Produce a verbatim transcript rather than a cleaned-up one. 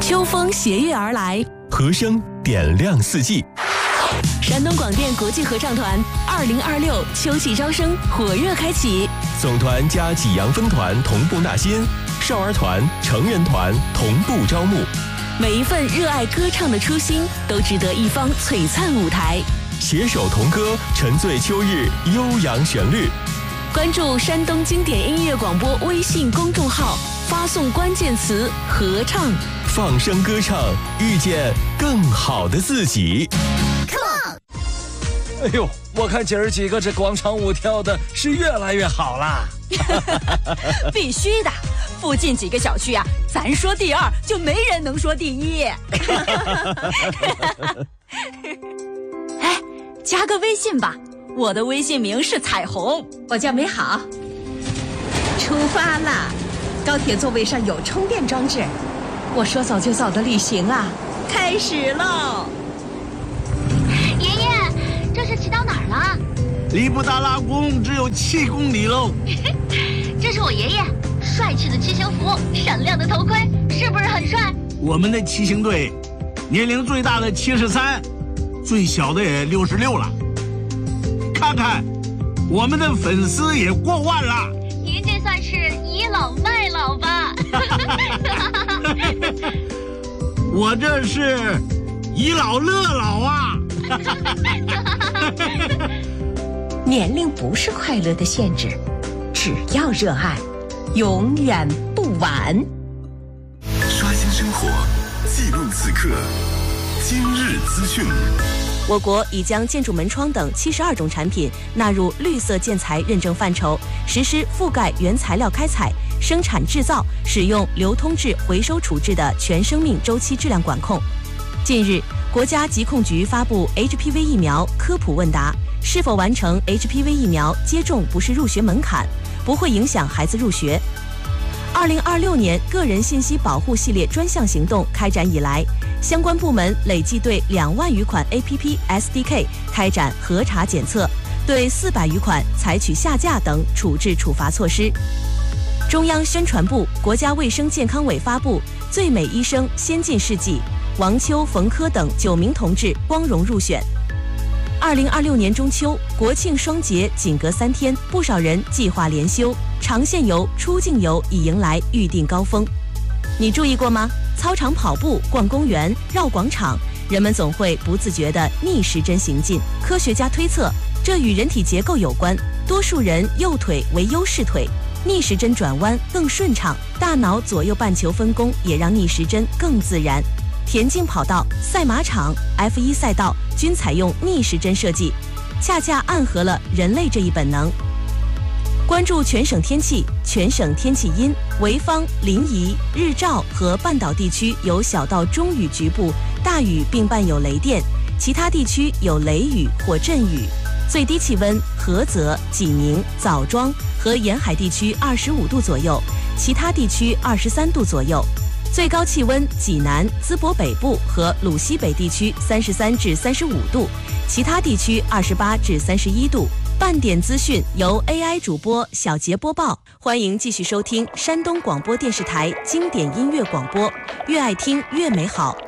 秋风携月而来， 和声点亮四季。 山东广电国际合唱团二零二六秋季招生火热开启， 总团加济阳分团同步纳新，少儿团、成人团同步招募。 每一份热爱歌唱的初心，都值得一方璀璨舞台。 携手同歌，沉醉秋日悠扬旋律。 关注山东经典音乐广播微信公众号，发送关键词“合唱”， 放声歌唱，遇见更好的自己。 哎呦，我看姐儿几个这广场舞跳的是越来越好啦！ 必须的，附近几个小区啊，咱说第二就没人能说第一。哎，加个微信吧，我的微信名是彩虹， 我叫美好。出发啦！高铁座位上有充电装置，我说走就走的旅行啊，开始喽！ 爷爷，这是骑到哪儿了？ 离布达拉宫只有七公里喽。 这是我爷爷，帅气的骑行服，闪亮的头盔，是不是很帅？ 我们的骑行队，年龄最大的七十三，最小的也六十六了。看看，我们的粉丝也过万了。 您这算是倚老卖老吧？ 我这是倚老乐老啊！ 年龄不是快乐的限制，只要热爱，永远不晚。 刷新生活，记录此刻，今日资讯。 我国已将建筑门窗等七十二种产品纳入绿色建材认证范畴，实施覆盖原材料开采、生产制造、使用、流通至回收处置的全生命周期质量管控。近日，国家疾控局发布 H P V 疫苗科普问答，是否完成 H P V 疫苗接种不是入学门槛，不会影响孩子入学。二零二六年个人信息保护系列专项行动开展以来，相关部门累计对两万余款 A P P S D K 开展核查检测，对四百余款采取下架等处置处罚措施。中央宣传部、国家卫生健康委发布最美医生先进事迹，王秋、冯轲等九名同志光荣入选。二零二六年中秋，国庆双节仅隔三天，不少人计划连休，长线游、出境游已迎来预订高峰。你注意过吗？操场跑步、逛公园、绕广场，人们总会不自觉地逆时针行进。科学家推测，这与人体结构有关。多数人右腿为优势腿，逆时针转弯更顺畅，大脑左右半球分工也让逆时针更自然。田径跑道、赛马场、F 一 赛道均采用逆时针设计，恰恰暗合了人类这一本能。关注全省天气，全省天气阴，潍坊、临沂、日照和半岛地区有小到中雨局部，大雨并伴有雷电，其他地区有雷雨或阵雨。最低气温，菏泽、济宁、枣庄和沿海地区二十五度左右，其他地区二十三度左右。最高气温，济南、淄博北部和鲁西北地区三十三至三十五度，其他地区二十八至三十一度。半点资讯由 A I 主播小杰播报，欢迎继续收听山东广播电视台经典音乐广播，越爱听越美好。